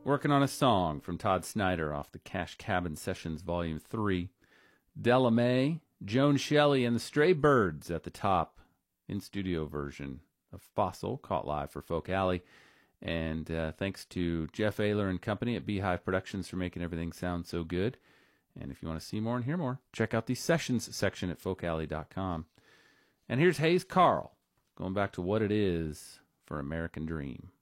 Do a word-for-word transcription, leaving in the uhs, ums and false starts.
working on a song from Todd Snyder off the Cash Cabin Sessions Volume three. Della Mae, Joan Shelley, and the Stray Birds at the top, in-studio version of Fossil, caught live for Folk Alley. And uh, thanks to Jeff Ayler and company at Beehive Productions for making everything sound so good. And if you want to see more and hear more, check out the Sessions section at folk alley dot com. And here's Hayes Carll, going back to What It Is for American Dream.